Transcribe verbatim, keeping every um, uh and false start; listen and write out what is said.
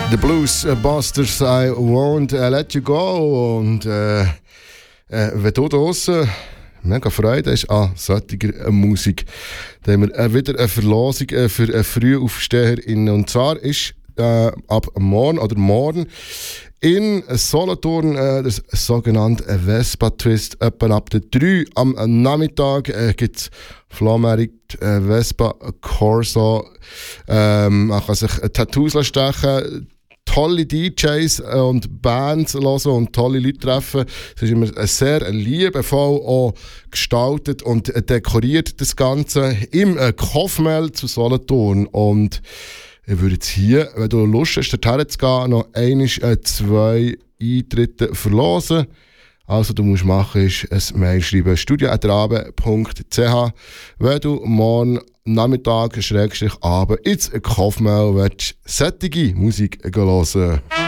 The Blues Busters, I Won't Let You Go. Und äh, äh, wenn du draussen mega Freude hast an solcher äh, Musik, dann haben wir äh, wieder eine Verlosung äh, für äh, FrühaufsteherInnen. Und zwar ist äh, ab morgen oder morgen in Solothurn äh, der sogenannte Vespa Twist. Etwa ab der drei am Nachmittag äh, gibt es Flohmarkt äh, Vespa Corso. Ähm, man kann sich äh, Tattoos stechen, tolle D Js und Bands hören und tolle Leute treffen. Es ist immer sehr liebevoll auch gestaltet und dekoriert, das Ganze im äh, Kaufmel zu Solothurn. Und ich würde jetzt hier, wenn du Lust hast, dorthin zu gehen, noch einmal äh, zwei Eintritte verlosen. Also du musst machen, ist ein Mail schreiben, studio at rabe punkt c h, wenn du morgen Nachmittag, Schrägstrich, Abend ins Kaufmel willst, sättige Musik hören.